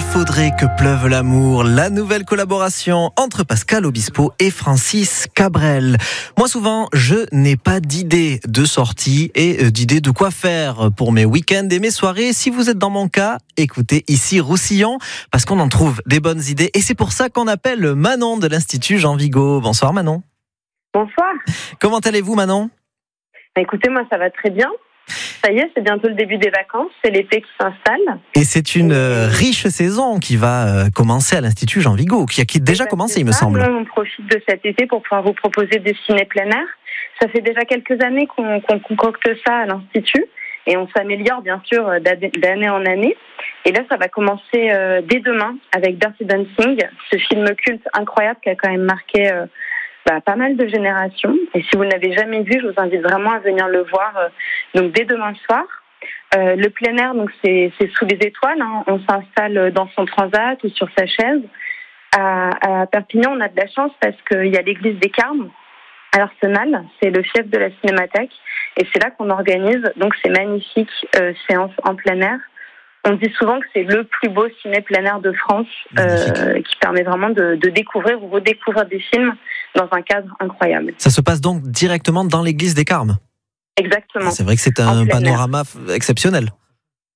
faudrait que pleuve l'amour, la nouvelle collaboration entre Pascal Obispo et Francis Cabrel. Moi souvent, je n'ai pas d'idée de sortie et d'idée de quoi faire pour mes week-ends et mes soirées. Si vous êtes dans mon cas, écoutez ici Roussillon, parce qu'on en trouve des bonnes idées et c'est pour ça qu'on appelle Manon de l'Institut Jean Vigo. Bonsoir Manon. Bonsoir. Comment allez-vous Manon ? Écoutez, moi ça va très bien. Ça y est, c'est bientôt le début des vacances, c'est l'été qui s'installe. Et c'est une riche saison qui va commencer à l'Institut Jean Vigo, qui a déjà commencé, il me semble. Nous, on profite de cet été pour pouvoir vous proposer des ciné plein air. Ça fait déjà quelques années qu'on concocte ça à l'Institut et on s'améliore bien sûr d'année en année. Et là, ça va commencer dès demain avec Dirty Dancing, ce film culte incroyable qui a quand même marqué pas mal de générations. Et si vous ne l'avez jamais vu, je vous invite vraiment à venir le voir donc dès demain soir. Le plein air, donc c'est sous les étoiles. Hein. On s'installe dans son transat ou sur sa chaise. À Perpignan, on a de la chance parce qu'il y a l'église des Carmes à l'Arsenal. C'est le fief de la Cinémathèque. Et c'est là qu'on organise donc ces magnifiques séances en plein air. On dit souvent que c'est le plus beau ciné plein air de France, qui permet vraiment de découvrir ou redécouvrir des films dans un cadre incroyable. Ça se passe donc directement dans l'église des Carmes ? Exactement. C'est vrai que c'est un panorama exceptionnel.